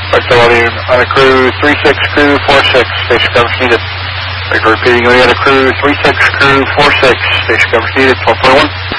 Volume on a crew 36, crew 46, station coverage needed. Repeating, we had a crew 36, crew 46, station coverage needed, 12.1.